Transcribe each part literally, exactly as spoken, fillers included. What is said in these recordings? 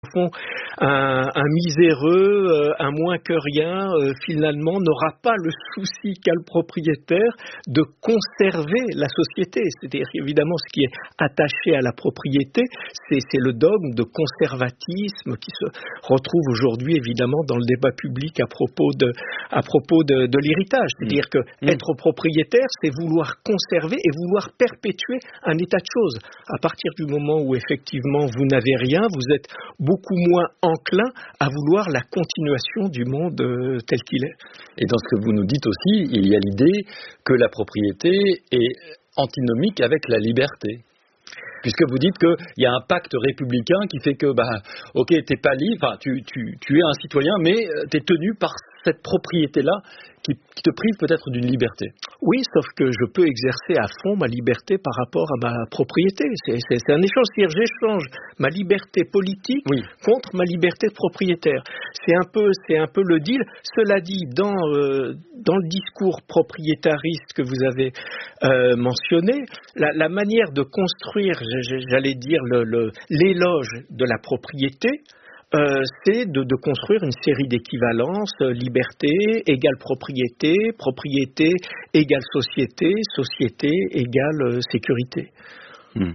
fond, un, un miséreux, un moins que rien, finalement, n'aura pas le souci qu'a le propriétaire de conserver la société. C'est-à-dire, évidemment, ce qui est attaché à la propriété, c'est, c'est le dogme de conservatisme qui se retrouve aujourd'hui, évidemment, dans le débat public à propos de, à propos de, de l'héritage. C'est-à-dire que mmh. être propriétaire, c'est vouloir conserver et vouloir perpétuer un état de choses. À partir du moment où, effectivement, vous n'avez rien, vous êtes beaucoup moins enclin à vouloir la continuation du monde euh, tel qu'il est. Et dans ce que vous nous dites aussi, il y a l'idée que la propriété est antinomique avec la liberté. Puisque vous dites qu'il y a un pacte républicain qui fait que, bah, ok, t'es pas libre, enfin, tu, tu, tu es un citoyen, mais tu es tenu par cette propriété-là qui, qui te prive peut-être d'une liberté. Oui, sauf que je peux exercer à fond ma liberté par rapport à ma propriété. C'est, c'est, c'est un échange, c'est-à-dire j'échange ma liberté politique oui. contre ma liberté propriétaire. C'est un peu, c'est un peu le deal. Cela dit, dans, euh, dans le discours propriétariste que vous avez euh, mentionné, la, la manière de construire, j'allais dire, le, le, l'éloge de la propriété, Euh, c'est de, de construire une série d'équivalences, euh, liberté égale propriété, propriété égale société, société égale euh, sécurité. Hmm.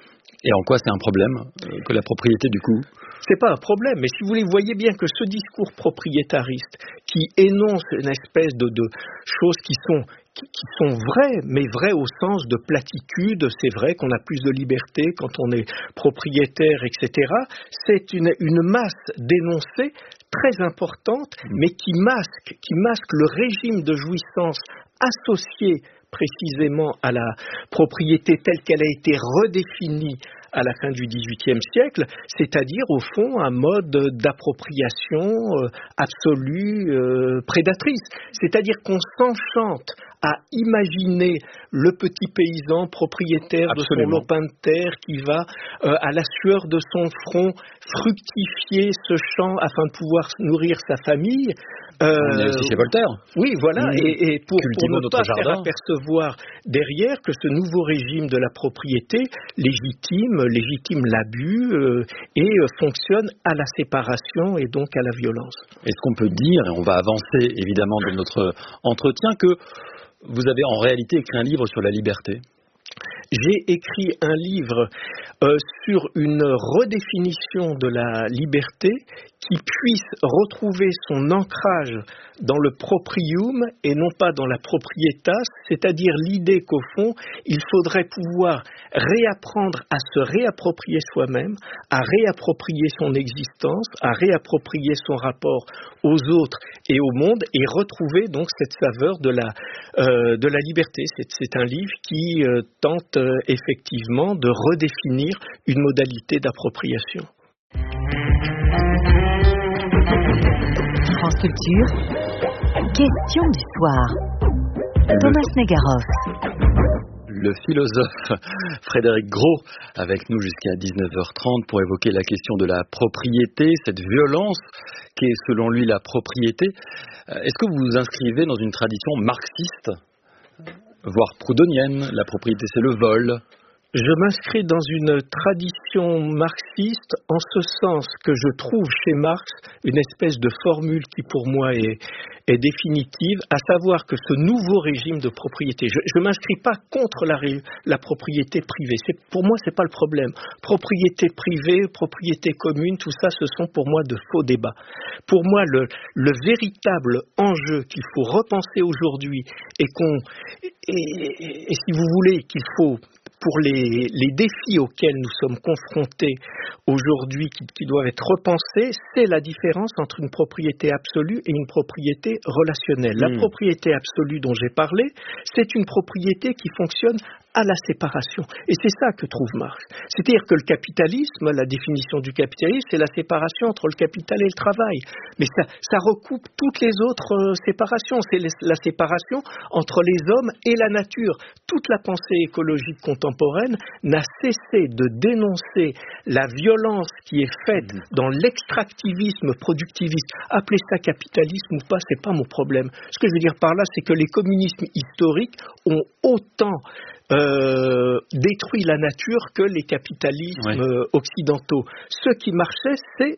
Et en quoi c'est un problème euh, que la propriété du coup ? C'est pas un problème, mais si vous voulez, vous voyez bien que ce discours propriétariste qui énonce une espèce de, de choses qui sont Qui, qui sont vraies, mais vraies au sens de platitude, c'est vrai qu'on a plus de liberté quand on est propriétaire, et cetera. C'est une, une masse d'énoncés très importante, mais qui masque, qui masque le régime de jouissance associé précisément à la propriété telle qu'elle a été redéfinie à la fin du dix-huitième siècle, c'est-à-dire au fond un mode d'appropriation euh, absolue, euh, prédatrice. C'est-à-dire qu'on s'enchante à imaginer le petit paysan propriétaire Absolument. de son lopin de terre qui va, euh, à la sueur de son front, fructifier ce champ afin de pouvoir nourrir sa famille. Euh, On est aussi chez Voltaire. Oui, voilà, mmh. et, et pour, pour ne pas jardin. faire apercevoir derrière que ce nouveau régime de la propriété légitime, légitime l'abus euh, et euh, fonctionne à la séparation et donc à la violence. Est-ce qu'on peut dire, et on va avancer évidemment de notre entretien, que vous avez en réalité écrit un livre sur la liberté ? J'ai écrit un livre euh, sur une redéfinition de la liberté qui puisse retrouver son ancrage dans le proprium et non pas dans la proprietas, c'est-à-dire l'idée qu'au fond, il faudrait pouvoir réapprendre à se réapproprier soi-même, à réapproprier son existence, à réapproprier son rapport aux autres et au monde et retrouver donc cette saveur de la, euh, de la liberté. C'est, c'est un livre qui euh, tente euh, effectivement de redéfinir une modalité d'appropriation. France Culture, question d'histoire. Thomas Negaroff. Le philosophe Frédéric Gros avec nous jusqu'à dix-neuf heures trente pour évoquer la question de la propriété, cette violence qu'est selon lui la propriété. Est-ce que vous vous inscrivez dans une tradition marxiste, voire proudhonienne ? La propriété, c'est le vol. Je m'inscris dans une tradition marxiste en ce sens que je trouve chez Marx une espèce de formule qui pour moi est, est définitive, à savoir que ce nouveau régime de propriété, je ne m'inscris pas contre la, la propriété privée, c'est, pour moi c'est pas le problème. Propriété privée, propriété commune, tout ça ce sont pour moi de faux débats. Pour moi le, le véritable enjeu qu'il faut repenser aujourd'hui et, qu'on, et, et, et si vous voulez qu'il faut pour les, les défis auxquels nous sommes confrontés aujourd'hui, qui, qui doivent être repensés, c'est la différence entre une propriété absolue et une propriété relationnelle. Mmh. La propriété absolue dont j'ai parlé, c'est une propriété qui fonctionne à la séparation. Et c'est ça que trouve Marx. C'est-à-dire que le capitalisme, la définition du capitalisme, c'est la séparation entre le capital et le travail. Mais ça, ça recoupe toutes les autres euh, séparations. C'est les, la séparation entre les hommes et la nature. Toute la pensée écologique contemporaine n'a cessé de dénoncer la violence qui est faite dans l'extractivisme productiviste. Appelez ça capitalisme ou pas, c'est pas mon problème. Ce que je veux dire par là, c'est que les communismes historiques ont autant Euh, détruit la nature que les capitalismes oui. euh, occidentaux. Ce qui marchait, c'est